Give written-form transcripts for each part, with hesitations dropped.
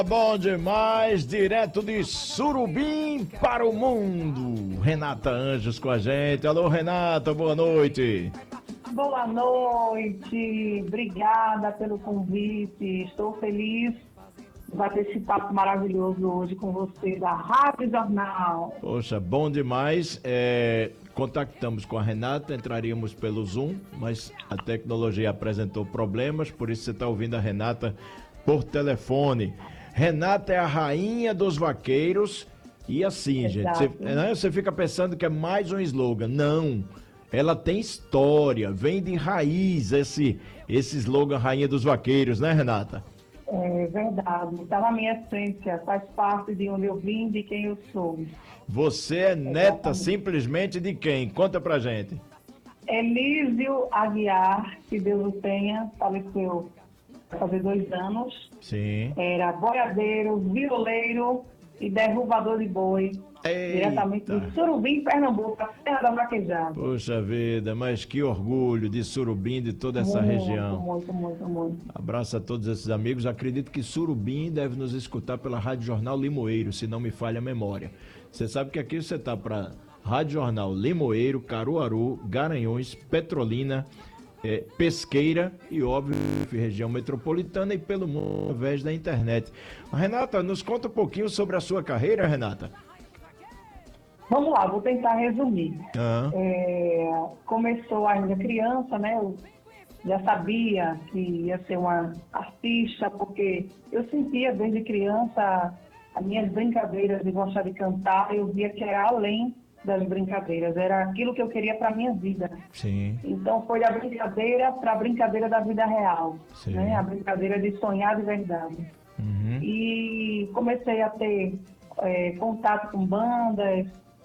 Bom demais, direto de Surubim para o mundo. Renata Anjos com a gente. Alô, Renata, boa noite. Boa noite, obrigada pelo convite. Estou feliz de bater esse papo maravilhoso hoje com você da Rádio Jornal. Poxa, bom demais. Contactamos com a Renata, entraríamos pelo Zoom, mas a tecnologia apresentou problemas, por isso você está ouvindo a Renata por telefone. Renata é a rainha dos vaqueiros e assim, gente, você fica pensando que é mais um slogan. Não, ela tem história, vem de raiz esse slogan rainha dos vaqueiros, né, Renata? É verdade, está na minha essência, faz parte de onde eu vim, de quem eu sou. Você é neta simplesmente de quem? Conta pra gente. Elísio Aguiar, que Deus o tenha, faleceu há fazer 2 anos. Sim. Era boiadeiro, violeiro e derrubador de boi. Eita. Diretamente de Surubim, Pernambuco, a Serra da Vaquejada. Poxa vida, mas que orgulho de Surubim, de toda essa região. Muito. Abraço a todos esses amigos. Acredito que Surubim deve nos escutar pela Rádio Jornal Limoeiro, se não me falha a memória. Você sabe que aqui você está para Rádio Jornal Limoeiro, Caruaru, Garanhuns, Petrolina, Pesqueira e, óbvio, região metropolitana e pelo mundo através da internet. Renata, nos conta um pouquinho sobre a sua carreira, Renata. Vamos lá, vou tentar resumir. Começou ainda criança, né? Eu já sabia que ia ser uma artista, porque eu sentia desde criança as minhas brincadeiras de gostar de cantar, eu via que era além das brincadeiras, era aquilo que eu queria para a minha vida. Sim. Então foi da brincadeira para a brincadeira da vida real, né? A brincadeira de sonhar de verdade. Uhum. E comecei a ter contato com bandas,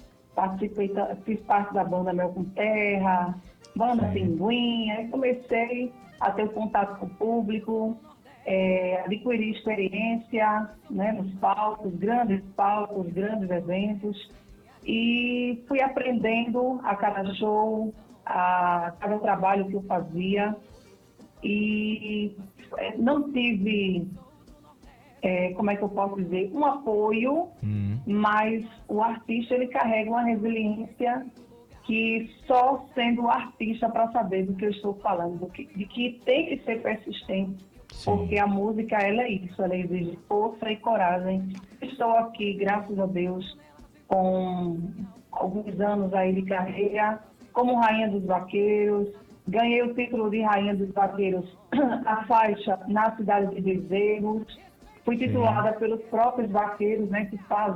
fiz parte da banda Mel com Terra, banda Pinguim, aí comecei a ter contato com o público, adquirir experiência, né, nos palcos, grandes eventos, e fui aprendendo a cada show, a cada trabalho que eu fazia, e não tive, como é que eu posso dizer, um apoio, mas o artista ele carrega uma resiliência que só sendo artista para saber do que eu estou falando, de que tem que ser persistente. Sim. Porque a música ela é isso, ela exige força e coragem. Estou aqui, graças a Deus, com alguns anos aí de carreira, como Rainha dos Vaqueiros, ganhei o título de Rainha dos Vaqueiros, a faixa na cidade de Bezerros, fui titulada pelos próprios vaqueiros, né, que fazem